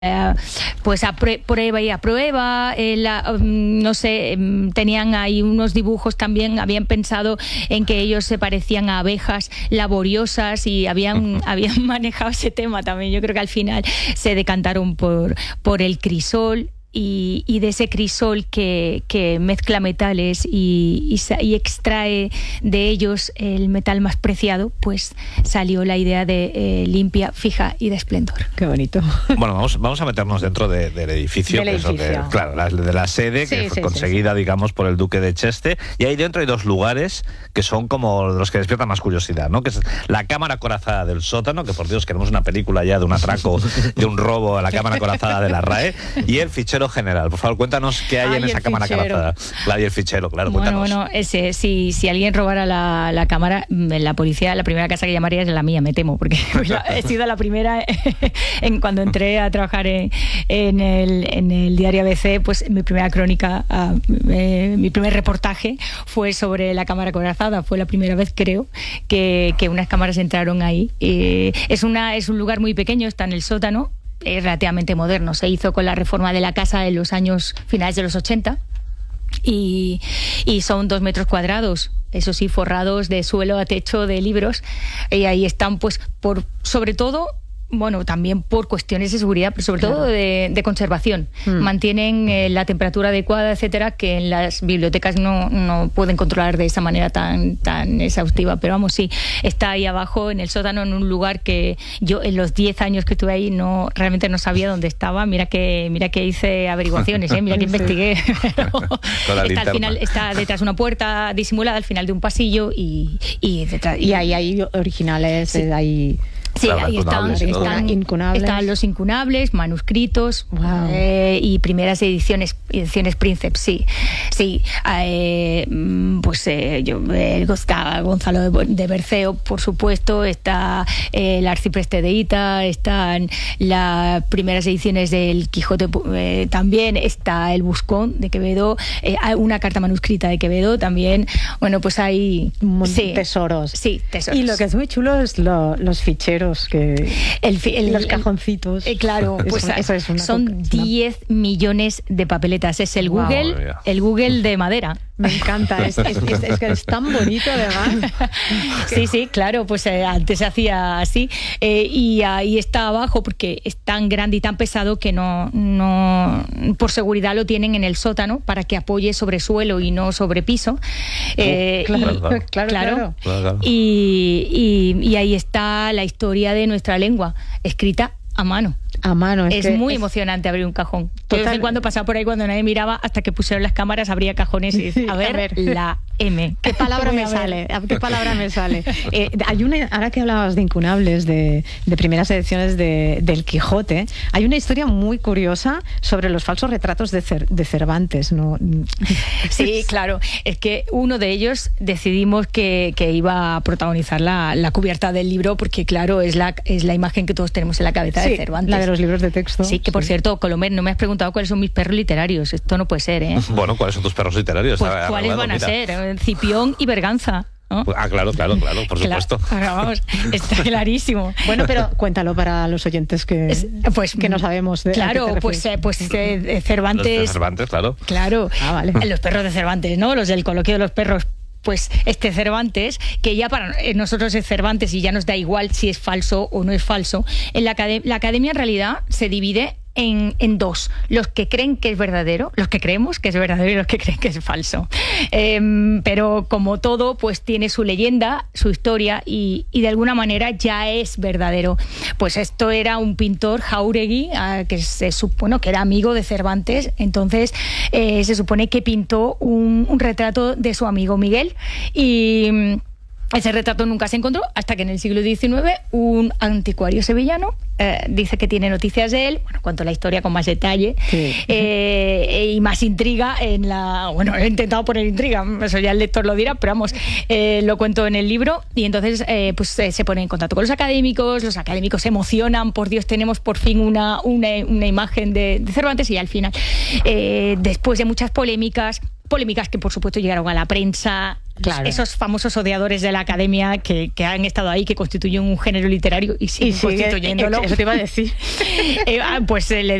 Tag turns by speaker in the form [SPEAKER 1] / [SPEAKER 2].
[SPEAKER 1] pues prueba y a prueba, no sé, tenían ahí unos dibujos también, habían pensado en que ellos se parecían a abejas laboriosas y habían manejado ese tema también. Yo creo que al final se decantaron por el crisol. Y de ese crisol que mezcla metales y extrae de ellos el metal más preciado, pues salió la idea de limpia, fija y de esplendor.
[SPEAKER 2] Qué bonito.
[SPEAKER 3] Bueno, vamos a meternos dentro del edificio. Claro, de la sede, que fue conseguida, digamos, por el duque de Cheste. Y ahí dentro hay dos lugares que son como los que despiertan más curiosidad, ¿no? Que es la cámara acorazada del sótano, que por Dios, queremos una película ya de un atraco, de un robo a la cámara acorazada de la RAE, y el fichero general. Por favor, cuéntanos qué hay en esa cámara acorazada. Y el fichero, claro, cuéntanos.
[SPEAKER 1] Bueno, si alguien robara la cámara, la policía, la primera casa que llamaría es la mía, me temo, porque he sido la primera cuando entré a trabajar en el diario ABC, pues mi primera crónica, mi primer reportaje fue sobre la cámara acorazada. Fue la primera vez, creo, que unas cámaras entraron ahí. Es un lugar muy pequeño, está en el sótano. Es relativamente moderno, se hizo con la reforma de la casa en los años finales de los 80 y son 2 metros cuadrados, eso sí, forrados de suelo a techo de libros, y ahí están, pues, sobre todo, bueno, también por cuestiones de seguridad, pero sobre todo de conservación. Mantienen la temperatura adecuada, etcétera, que en las bibliotecas no pueden controlar de esa manera tan exhaustiva. Pero vamos, sí, está ahí abajo en el sótano, en un lugar que yo en los 10 años que estuve ahí realmente no sabía dónde estaba. Mira que hice averiguaciones, mira que investigué. Está al final, está detrás de una puerta disimulada al final de un pasillo y detrás.
[SPEAKER 2] Y ahí hay originales, ahí.
[SPEAKER 1] Sí, ahí están los incunables, manuscritos, y primeras ediciones Princeps, sí. Pues está Gonzalo de Berceo, por supuesto, está el Arcipreste de Ita, están las primeras ediciones del Quijote, también está el Buscón de Quevedo, hay una carta manuscrita de Quevedo también. Bueno, pues hay
[SPEAKER 2] tesoros.
[SPEAKER 1] Sí, tesoros.
[SPEAKER 2] Y lo que es muy chulo es los ficheros. Los cajoncitos.
[SPEAKER 1] Claro, pues eso es son 10 millones de papeletas. Es el Google de madera.
[SPEAKER 2] Me encanta, es que es tan bonito además.
[SPEAKER 1] Sí, claro, pues antes se hacía así, y ahí está abajo porque es tan grande y tan pesado que no por seguridad lo tienen en el sótano para que apoye sobre suelo y no sobre piso. Claro. Y ahí está la historia de nuestra lengua, escrita a mano. Es muy emocionante abrir un cajón. De vez en cuando pasaba por ahí cuando nadie miraba, hasta que pusieron las cámaras, abría cajones y a ver la M.
[SPEAKER 2] ¿Qué palabra me sale? Hay ahora que hablabas de incunables, de primeras ediciones del Quijote, hay una historia muy curiosa sobre los falsos retratos de Cervantes, ¿no?
[SPEAKER 1] Sí, claro. Es que uno de ellos decidimos que iba a protagonizar la cubierta del libro, porque claro, es la imagen que todos tenemos en la cabeza de Cervantes.
[SPEAKER 2] La de los libros de texto.
[SPEAKER 1] Sí, que por cierto, Colomer, no me has preguntado cuáles son mis perros literarios. Esto no puede ser, ¿eh?
[SPEAKER 3] Bueno, ¿cuáles son tus perros literarios?
[SPEAKER 1] Pues, ¿cuáles van a ser? Cipión y Berganza, ¿no?
[SPEAKER 3] Claro, por supuesto.
[SPEAKER 1] Vamos, está clarísimo.
[SPEAKER 2] Bueno, pero cuéntalo para los oyentes que no sabemos.
[SPEAKER 1] Claro, Cervantes.
[SPEAKER 3] Los de Cervantes, claro.
[SPEAKER 1] Claro,
[SPEAKER 2] vale.
[SPEAKER 1] Los perros de Cervantes, ¿no? Los del coloquio de los perros. Pues Cervantes, que ya para nosotros es Cervantes y ya nos da igual si es falso o no es falso, la academia en realidad se divide en dos: los que creen que es verdadero, los que creemos que es verdadero y los que creen que es falso. Pero como todo, pues tiene su leyenda, su historia y de alguna manera ya es verdadero. Pues esto era un pintor, Jáuregui, que se supone que era amigo de Cervantes. Entonces se supone que pintó un retrato de su amigo Miguel y ese retrato nunca se encontró hasta que en el siglo XIX un anticuario sevillano dice que tiene noticias de él. Bueno, cuento la historia con más detalle y más intriga bueno, he intentado poner intriga, eso ya el lector lo dirá, pero vamos, lo cuento en el libro. Y entonces se pone en contacto con los académicos se emocionan, por Dios, tenemos por fin una imagen de Cervantes. Y al final, después de muchas polémicas que por supuesto llegaron a la prensa, esos famosos odiadores de la academia que han estado ahí, que constituyen un género literario y siguen constituyéndolo.
[SPEAKER 2] Eso te iba a decir.
[SPEAKER 1] Pues le